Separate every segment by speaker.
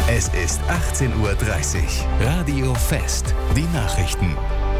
Speaker 1: Es ist 18:30 Uhr. Radio Fest. Die Nachrichten.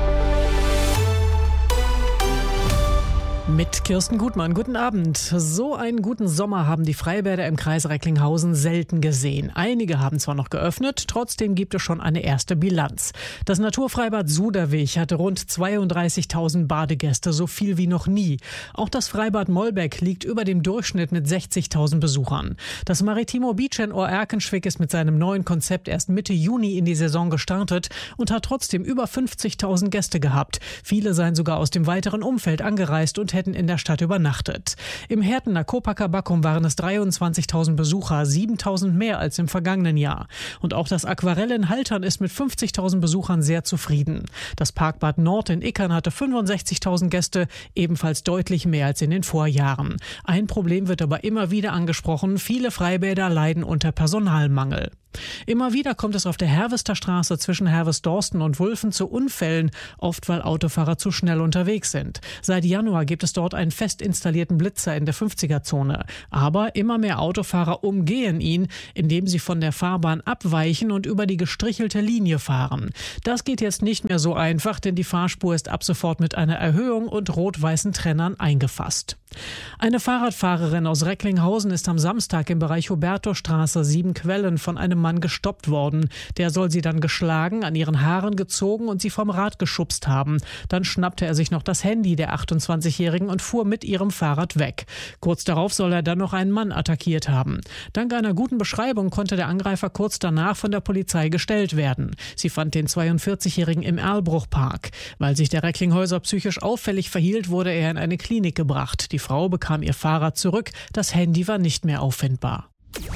Speaker 2: Mit Kirsten Gutmann. Guten Abend. So einen guten Sommer haben die Freibäder im Kreis Recklinghausen selten gesehen. Einige haben zwar noch geöffnet, trotzdem gibt es schon eine erste Bilanz. Das Naturfreibad Suderwig hatte rund 32.000 Badegäste, so viel wie noch nie. Auch das Freibad Mollbeck liegt über dem Durchschnitt mit 60.000 Besuchern. Das Maritimo Beach in Ohr-Erkenschwick ist mit seinem neuen Konzept erst Mitte Juni in die Saison gestartet und hat trotzdem über 50.000 Gäste gehabt. Viele seien sogar aus dem weiteren Umfeld angereist und hätten in der Stadt übernachtet. Im Hertener Copacabacum waren es 23.000 Besucher, 7.000 mehr als im vergangenen Jahr. Und auch das Aquarell in Haltern ist mit 50.000 Besuchern sehr zufrieden. Das Parkbad Nord in Ickern hatte 65.000 Gäste, ebenfalls deutlich mehr als in den Vorjahren. Ein Problem wird aber immer wieder angesprochen: viele Freibäder leiden unter Personalmangel. Immer wieder kommt es auf der Hervesterstraße zwischen Herves-Dorsten und Wulfen zu Unfällen, oft weil Autofahrer zu schnell unterwegs sind. Seit Januar gibt es dort einen fest installierten Blitzer in der 50er-Zone. Aber immer mehr Autofahrer umgehen ihn, indem sie von der Fahrbahn abweichen und über die gestrichelte Linie fahren. Das geht jetzt nicht mehr so einfach, denn die Fahrspur ist ab sofort mit einer Erhöhung und rot-weißen Trennern eingefasst. Eine Fahrradfahrerin aus Recklinghausen ist am Samstag im Bereich Hubertusstraße 7 Quellen von einem Mann gestoppt worden. Der soll sie dann geschlagen, an ihren Haaren gezogen und sie vom Rad geschubst haben. Dann schnappte er sich noch das Handy der 28-Jährigen und fuhr mit ihrem Fahrrad weg. Kurz darauf soll er dann noch einen Mann attackiert haben. Dank einer guten Beschreibung konnte der Angreifer kurz danach von der Polizei gestellt werden. Sie fand den 42-Jährigen im Erlbruchpark. Weil sich der Recklinghäuser psychisch auffällig verhielt, wurde er in eine Klinik gebracht. Die Frau bekam ihr Fahrrad zurück, das Handy war nicht mehr auffindbar.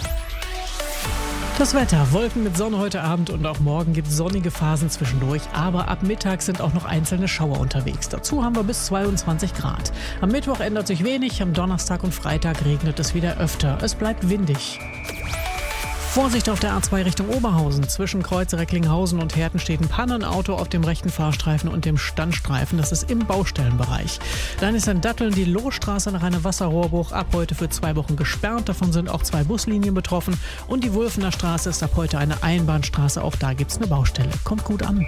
Speaker 2: Das Wetter: Wolken mit Sonne heute Abend und auch morgen gibt es sonnige Phasen zwischendurch, aber ab Mittag sind auch noch einzelne Schauer unterwegs. Dazu haben wir bis 22 Grad. Am Mittwoch ändert sich wenig, am Donnerstag und Freitag regnet es wieder öfter. Es bleibt windig. Vorsicht auf der A2 Richtung Oberhausen. Zwischen Kreuz Recklinghausen und Herten steht ein Pannenauto auf dem rechten Fahrstreifen und dem Standstreifen. Das ist im Baustellenbereich. Dann ist in Datteln die Lohstraße nach einem Wasserrohrbruch ab heute für 2 Wochen gesperrt. Davon sind auch 2 Buslinien betroffen. Und die Wulfener Straße ist ab heute eine Einbahnstraße. Auch da gibt es eine Baustelle. Kommt gut an.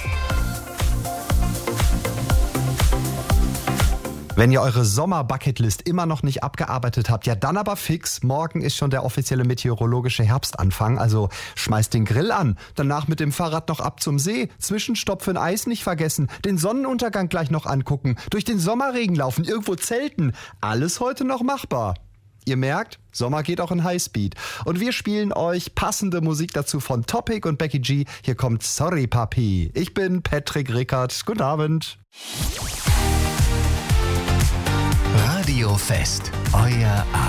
Speaker 3: Wenn ihr eure Sommer-Bucketlist immer noch nicht abgearbeitet habt, ja dann aber fix. Morgen ist schon der offizielle meteorologische Herbstanfang, also schmeißt den Grill an. Danach mit dem Fahrrad noch ab zum See, Zwischenstopp für ein Eis nicht vergessen, den Sonnenuntergang gleich noch angucken, durch den Sommerregen laufen, irgendwo zelten. Alles heute noch machbar. Ihr merkt, Sommer geht auch in Highspeed. Und wir spielen euch passende Musik dazu von Topic und Becky G. Hier kommt Sorry Papi. Ich bin Patrick Rickert. Guten Abend.
Speaker 1: Radio Fest. Euer